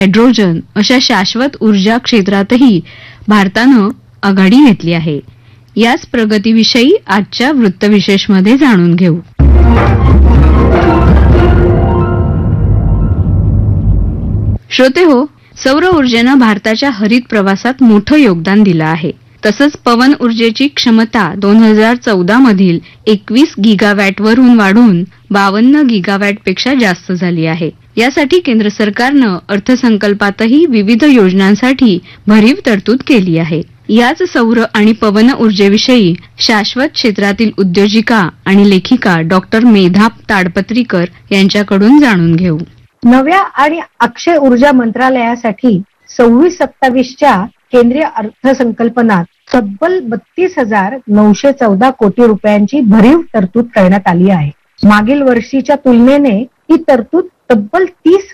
Hydrogen अशा शाश्वत ऊर्जा क्षेत्रातही भारतानं आघाडी घेतली आहे. याच प्रगतीविषयी आजच्या वृत्तविशेषमध्ये जाणून घेऊ. श्रोते हो, सौर ऊर्जेनं भारताच्या हरित प्रवासात मोठं योगदान दिलं आहे. तसंच पवन ऊर्जेची क्षमता 2014 मधील 21 गिगावॅट वरून वाढून 52 गिगावॅट पेक्षा जास्त झाली आहे. यासाठी केंद्र सरकारनं अर्थसंकल्पातही विविध योजनांसाठी भरीव तरतूद केली आहे. याच सौर आणि पवन ऊर्जेविषयी शाश्वत क्षेत्रातील उद्योजिका आणि लेखिका डॉक्टर मेधा ताडपत्रीकर यांच्याकडून जाणून घेऊ. नव्या आणि अक्षय ऊर्जा मंत्रालयासाठी 26-27च्या केंद्रीय अर्थसंकल्पनात तब्बल 32,914 कोटी रुपयांची भरीव तरतूद करण्यात आली आहे. मागील वर्षीच्या तुलनेने ही तरतूद तब्बल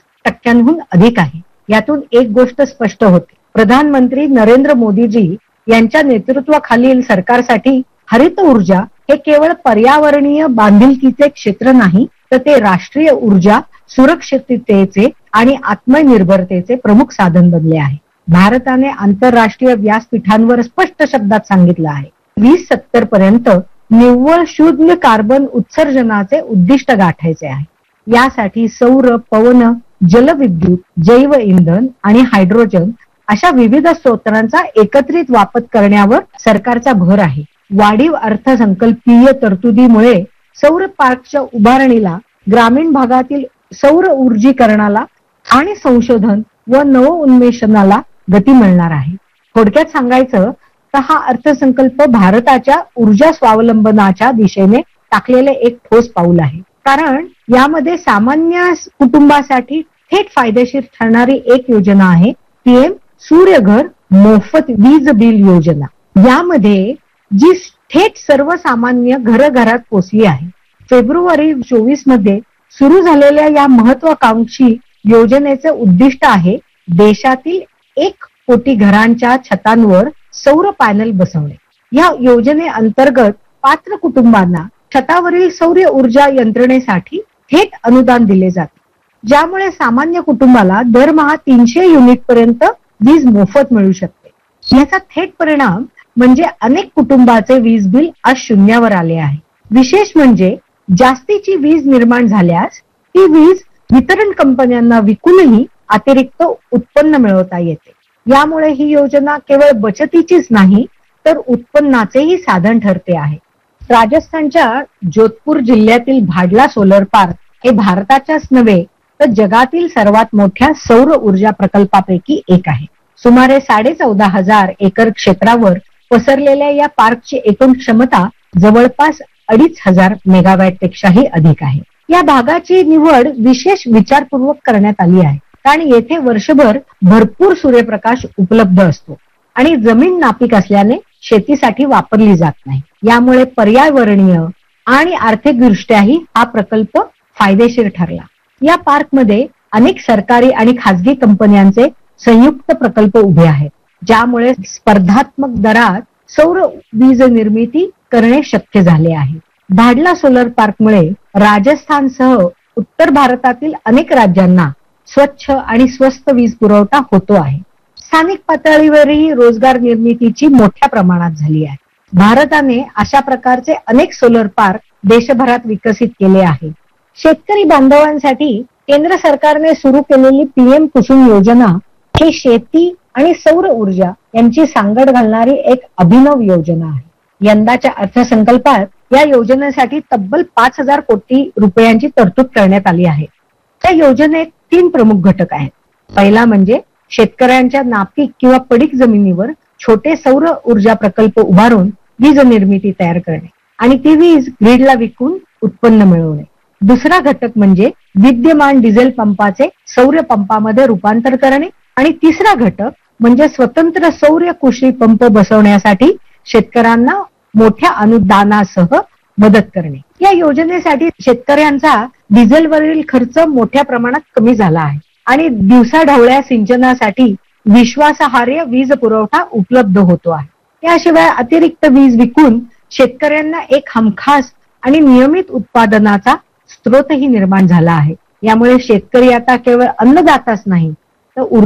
30% अधिक आहे. यातून एक गोष्ट स्पष्ट होते. प्रधानमंत्री नरेंद्र मोदीजी यांच्या नेतृत्वाखालील सरकारसाठी हरित ऊर्जा हे केवळ पर्यावरणीय बांधिलकीचे क्षेत्र नाही, तर ते राष्ट्रीय ऊर्जा सुरक्षिततेचे आणि आत्मनिर्भरतेचे प्रमुख साधन बनले आहे. भारताने आंतरराष्ट्रीय व्यासपीठांवर स्पष्ट शब्दात सांगितलं आहे, 2070 पर्यंत निव्वळ शून्य कार्बन उत्सर्जनाचे उद्दिष्ट गाठायचे आहे. यासाठी सौर, पवन, जलविद्युत, जैव इंधन आणि हायड्रोजन अशा विविध स्रोतांचा एकत्रित वापर करण्यावर सरकारचा भर आहे. वाढीव अर्थसंकल्पीय तरतुदीमुळे सौर पार्कच्या उभारणीला, ग्रामीण भागातील सौर ऊर्जीकरणाला आणि संशोधन व नवोन्मेषणाला गती मिळणार आहे. थोडक्यात सांगायचं तर हा अर्थसंकल्प भारताच्या ऊर्जा स्वावलंबनाच्या दिशेने टाकलेले एक ठोस पाऊल आहे. कारण यामध्ये सामान्य कुटुंबासाठी थेट फायदेशीर ठरणारी एक योजना आहे, पीएम सूर्यघर मोफत वीज बिल योजना. यामध्ये जी थेट सर्वसामान्य घरघरात पोचली आहे. फेब्रुवारी 24 मध्ये सुरू झालेल्या या महत्वाकांक्षी योजनेचे उद्दिष्ट आहे देशातील 1 कोटी घरांच्या छतांवर सौर पॅनल बसवणे. या योजनेअंतर्गत पात्र कुटुंबांना छतावरील सौर ऊर्जा यंत्रणेसाठी थेट अनुदान दिले जाते, ज्यामुळे सामान्य कुटुंबाला दरमहा 300 युनिट पर्यंत वीज मोफत मिळू शकते. याचा थेट परिणाम म्हणजे अनेक कुटुंबाचे वीज बिल आज शून्यावर आले आहे. विशेष म्हणजे जास्तीची वीज निर्माण झाल्यास ती वीज वितरण कंपन्यांना विकूनही अतिरिक्त उत्पन्न मिळवता येते. यामुळे ही योजना केवळ बचतीचीच नाही, तर उत्पन्नाचेही साधन ठरते आहे. राजस्थानच्या जोधपूर जिल्ह्यातील भाडला सोलर पार्क हे भारताच्याच नव्हे तर जगातील सर्वात मोठ्या सौर ऊर्जा प्रकल्पापैकी एक आहे. सुमारे 14,500 एकर क्षेत्रावर पसरलेल्या या पार्कची एकूण क्षमता जवळपास 2,500 मेगावॅट पेक्षाही अधिक आहे. या भागाची निवड विशेष विचारपूर्वक करण्यात आली आहे, कारण येथे वर्षभर भरपूर सूर्यप्रकाश उपलब्ध असतो आणि जमीन नापीक असल्याने शेतीसाठी वापरली जात नाही. यामुळे पर्यावरणीय आणि आर्थिकदृष्ट्याही हा प्रकल्प फायदेशीर ठरला. या पार्कमध्ये अनेक सरकारी आणि खासगी कंपन्यांचे संयुक्त प्रकल्प उभे आहेत, ज्यामुळे स्पर्धात्मक दरात सौर वीज निर्मिती करणे शक्य झाले आहे. भाडला सोलर पार्कमुळे राजस्थानसह उत्तर भारतातील अनेक राज्यांना स्वच्छ आणि स्वस्त वीज पुरवठा होतो आहे. स्थानिक पातळीवरही रोजगार निर्मितीची मोठ्या प्रमाणात झाली आहे. भारताने अशा प्रकारचे अनेक सोलर पार्क देशभरात विकसित केले आहे. शेतकरी बांधवांसाठी केंद्र सरकारने सुरू केलेली पीएम कुसुम योजना ही शेती आणि सौर ऊर्जा यांची सांगड घालणारी एक अभिनव योजना आहे. यंदाच्या अर्थसंकल्पात या योजनेसाठी तब्बल 5,000 कोटी रुपयांची तरतूद करण्यात आली आहे. त्या योजनेत 3 प्रमुख घटक आहेत. पहिला म्हणजे शेतकऱ्यांच्या नापीक किंवा पडीक जमिनीवर छोटे सौर ऊर्जा प्रकल्प उभारून वीज निर्मिती तयार करणे आणि ती वीज ग्रीडला विकून उत्पन्न मिळवणे. दुसरा घटक म्हणजे विद्यमान डिझेल पंपाचे सौर पंपामध्ये रूपांतर करणे आणि तिसरा घटक म्हणजे स्वतंत्र सौर कृषी पंप बसवण्यासाठी शेतकऱ्यांना मोठ्या अनुदानासह मदत करणे. या योजनेसाठी शेतकऱ्यांचा डिझेलवरील खर्च मोठ्या प्रमाणात कमी झाला आहे आणि दिवसाढवळ्या सिंचनासाठी विश्वासार्ह वीज पुरवठा उपलब्ध होतो आहे. याशिवाय अतिरिक्त वीज विकून शेतकऱ्यांना एक हमखास आणि नियमित उत्पादनाचा स्रोतही निर्माण झाला आहे. यामुळे शेतकरी आता केवळ अन्नदाताच नाही तर